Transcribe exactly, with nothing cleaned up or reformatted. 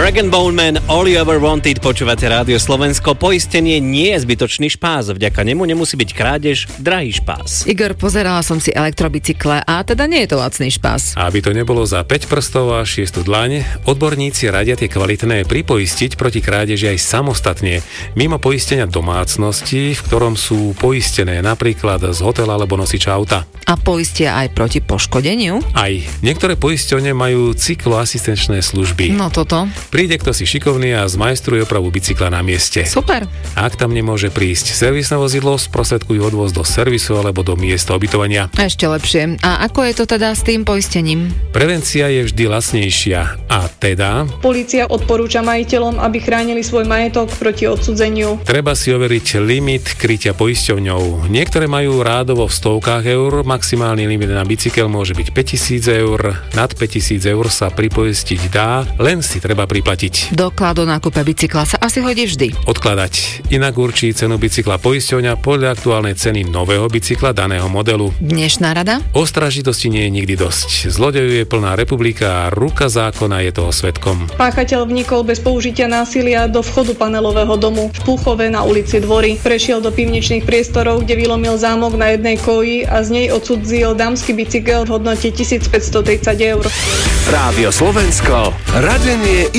Rag and Bone Man, All You Ever Wanted, počúvate Rádio Slovensko. Poistenie nie je zbytočný špás, vďaka nemu nemusí byť krádež drahý špás. Igor, pozerala som si elektrobicykle a teda nie je to lacný špás. Aby to nebolo za päť prstov a šiestu dlaň, odborníci radia tie kvalitné pripoistiť proti krádeži aj samostatne, mimo poistenia domácnosti, v ktorom sú poistené napríklad z hotela alebo nosiča auta. A poistia aj proti poškodeniu? Aj. Niektoré poisťovne majú cykloasistenčné služby. No toto. Príde kto si šikovný a zmajstruje opravu bicykla na mieste. Super. Ak tam nemôže prísť servisné vozidlo, sprostredkujú odvoz do servisu alebo do miesta ubytovania. Ešte lepšie. A ako je to teda s tým poistením? Prevencia je vždy lacnejšia. A teda... Polícia odporúča majiteľom, aby chránili svoj majetok proti odcudzeniu. Treba si overiť limit krytia poisťovňou. Niektoré majú rádovo v stovkách eur, maximálny limit na bicykel môže byť päťtisíc eur, nad päťtisíc eur sa pripoistiť dá, len si treba priplatiť. Doklad o nákupe bicykla sa asi hodí vždy. Odkladať. Inak určí cenu bicykla poisťovňa podľa aktuálnej ceny nového bicykla daného modelu. Dnešná rada? Ostražitosti nie je nikdy dosť. Zlodejov je plná republika a ruka zákona je toho svedkom. Páchateľ vnikol bez použitia násilia do vchodu panelového domu v Púchove na ulici Dvory. Prešiel do pivničných priestorov, kde vylomil zámok na jednej koji a z nej odcudzil dámsky bicykel v hodnote tisícpäťstotridsať eur. Rádio Slovensko, radenie